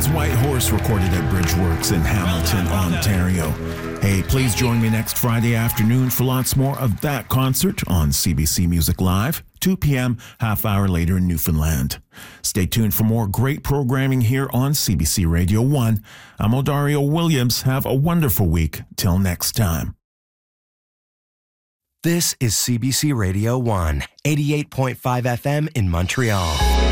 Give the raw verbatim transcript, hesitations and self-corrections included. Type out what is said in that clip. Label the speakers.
Speaker 1: That's White Horse, recorded at Bridgeworks in Hamilton, Ontario. Hey, please join me next Friday afternoon for lots more of that concert on C B C Music Live, two p.m., half hour later in Newfoundland. Stay tuned for more great programming here on C B C Radio one. I'm Odario Williams. Have a wonderful week. Till next time.
Speaker 2: This is C B C Radio one, eighty-eight point five F M in Montreal.